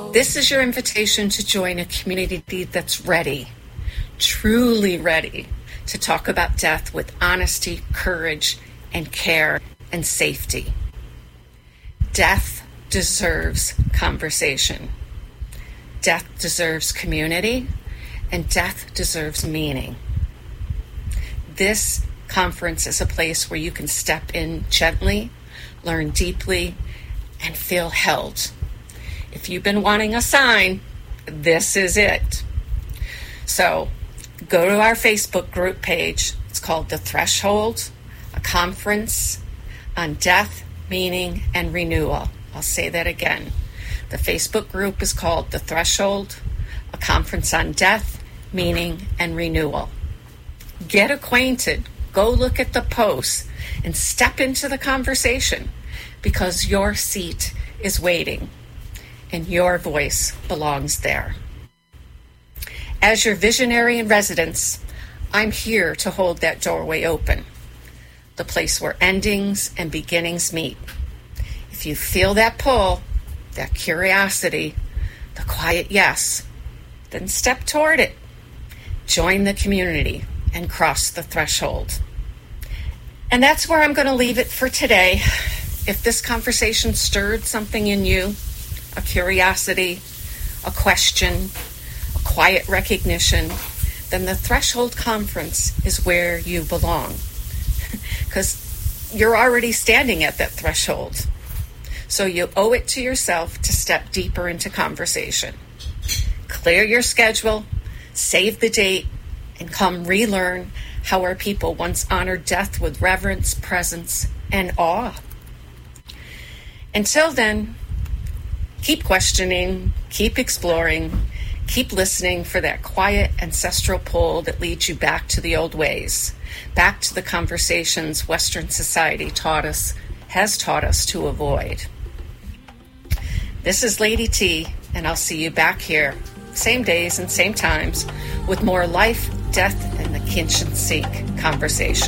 This is your invitation to join a community that's ready, truly ready, to talk about death with honesty, courage, and care and safety. Death deserves conversation. Death deserves community, and death deserves meaning. This conference is a place where you can step in gently, learn deeply, and feel held. If you've been wanting a sign, this is it. So go to our Facebook group page. It's called The Threshold, a conference on death, meaning, and renewal. I'll say that again. The Facebook group is called The Threshold, a conference on death, meaning, and renewal. Get acquainted. Go look at the posts and step into the conversation, because your seat is waiting and your voice belongs there. As your visionary in residence, I'm here to hold that doorway open, the place where endings and beginnings meet. If you feel that pull, that curiosity, the quiet yes, then step toward it. Join the community and cross the threshold. And that's where I'm going to leave it for today. If this conversation stirred something in you, a curiosity, a question, a quiet recognition, then the Threshold Conference is where you belong. Because you're already standing at that threshold. So you owe it to yourself to step deeper into conversation. Clear your schedule, save the date, and come relearn how our people once honored death with reverence, presence, and awe. Until then, keep questioning, keep exploring, keep listening for that quiet ancestral pull that leads you back to the old ways, back to the conversations Western society has taught us to avoid. This is Lady T, and I'll see you back here, same days and same times, with more life, death, and the Kitchen Sink conversation.